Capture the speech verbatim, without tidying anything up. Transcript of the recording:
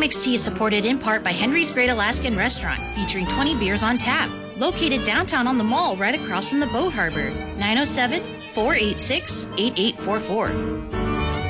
Mix Tea is supported in part by Henry's Great Alaskan Restaurant, featuring twenty beers on tap. Located downtown on the mall right across from the boat harbor. nine oh seven, four eight six, eight eight four four.